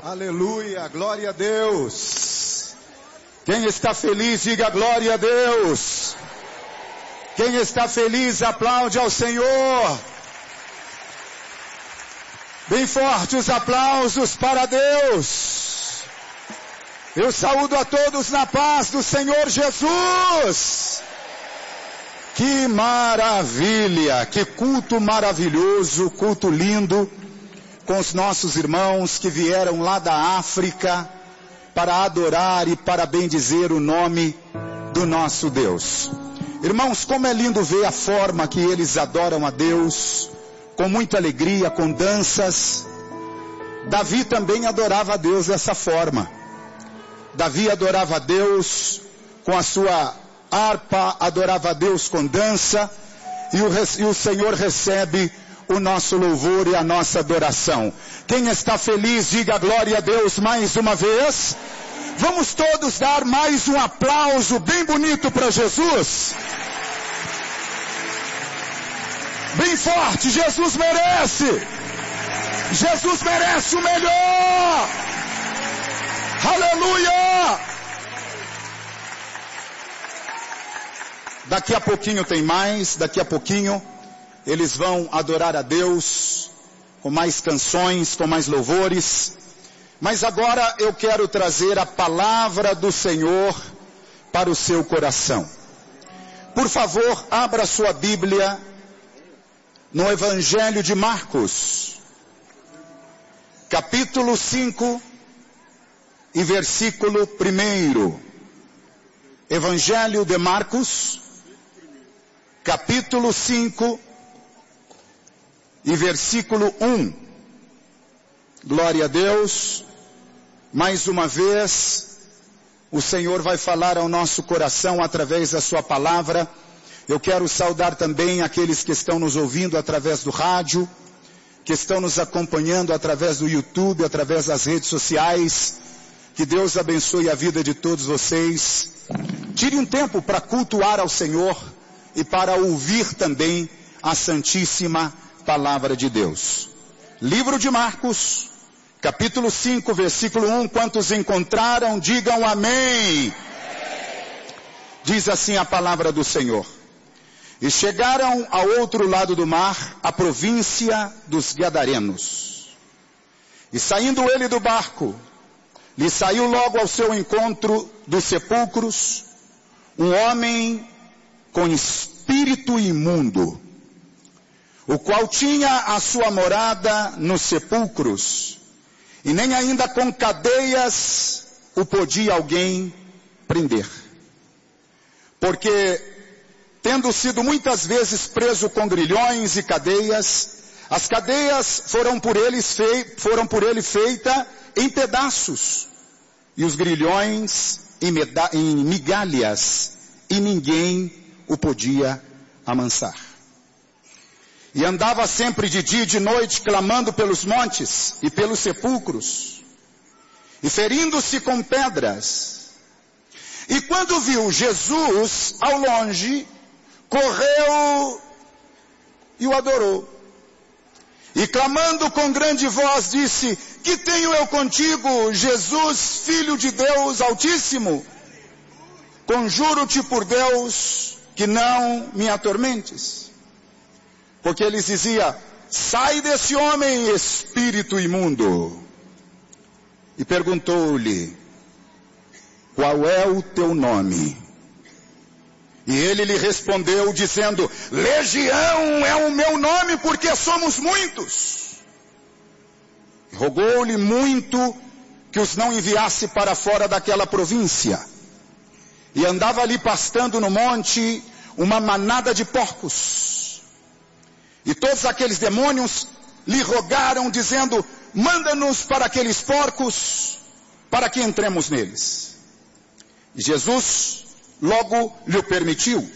Aleluia, glória a Deus. Quem está feliz, diga glória a Deus. Quem está feliz, aplaude ao Senhor. Bem forte os aplausos para Deus. Eu saúdo a todos na paz do Senhor Jesus. Que maravilha, que culto maravilhoso, culto lindo, com os nossos irmãos que vieram lá da África para adorar e para bendizer o nome do nosso Deus. Irmãos, como é lindo ver a forma que eles adoram a Deus, com muita alegria, com danças. Davi também adorava a Deus dessa forma. Davi adorava a Deus com a sua harpa, adorava a Deus com dança, e o Senhor recebe o nosso louvor e a nossa adoração. Quem está feliz, diga glória a Deus mais uma vez. Vamos todos dar mais um aplauso bem bonito para Jesus. Bem forte, Jesus merece. Jesus merece o melhor. Aleluia. Daqui a pouquinho tem mais, daqui a pouquinho eles vão adorar a Deus com mais canções, com mais louvores. Mas agora eu quero trazer a palavra do Senhor para o seu coração. Por favor, abra sua Bíblia no Evangelho de Marcos, capítulo 5 e versículo 1. Evangelho de Marcos, capítulo 5 e versículo 1. Glória a Deus. Mais uma vez, o Senhor vai falar ao nosso coração através da sua palavra. Eu quero saudar também aqueles que estão nos ouvindo através do rádio, que estão nos acompanhando através do YouTube, através das redes sociais. Que Deus abençoe a vida de todos vocês. Tire um tempo para cultuar ao Senhor e para ouvir também a Santíssima Palavra de Deus. Livro de Marcos, capítulo 5, versículo 1. Quantos encontraram, digam amém. Diz assim a palavra do Senhor. E chegaram ao outro lado do mar, a província dos Gadarenos. E saindo ele do barco, lhe saiu logo ao seu encontro dos sepulcros um homem com espírito imundo, o qual tinha a sua morada nos sepulcros, e nem ainda com cadeias o podia alguém prender. Porque, tendo sido muitas vezes preso com grilhões e cadeias, as cadeias foram por ele feitas em pedaços, e os grilhões em migalhas, e ninguém o podia amansar. E andava sempre de dia e de noite, clamando pelos montes e pelos sepulcros, e ferindo-se com pedras. E quando viu Jesus ao longe, correu e o adorou. E clamando com grande voz, disse: que tenho eu contigo, Jesus, Filho de Deus Altíssimo? Conjuro-te por Deus que não me atormentes. Porque eles diziam: sai desse homem, espírito imundo. E perguntou-lhe: qual é o teu nome? E ele lhe respondeu dizendo: Legião é o meu nome, porque somos muitos. Rogou-lhe muito que os não enviasse para fora daquela província. E andava ali pastando no monte uma manada de porcos. E todos aqueles demônios lhe rogaram, dizendo: manda-nos para aqueles porcos, para que entremos neles. E Jesus logo lhe permitiu.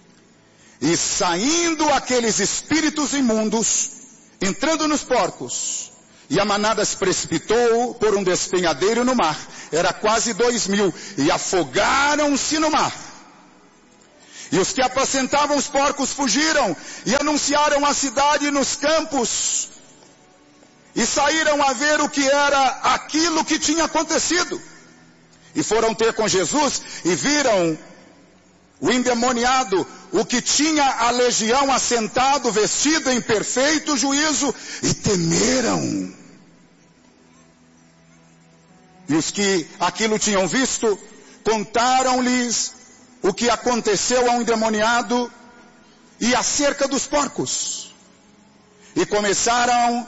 E saindo aqueles espíritos imundos, entrando nos porcos, e a manada se precipitou por um despenhadeiro no mar. Era quase 2.000, e afogaram-se no mar. E os que apacentavam os porcos fugiram, e anunciaram a cidade nos campos, e saíram a ver o que era aquilo que tinha acontecido. E foram ter com Jesus e viram o endemoniado, o que tinha a legião, assentado, vestido em perfeito juízo, e temeram. E os que aquilo tinham visto, contaram-lhes o que aconteceu ao endemoniado e acerca dos porcos. E começaram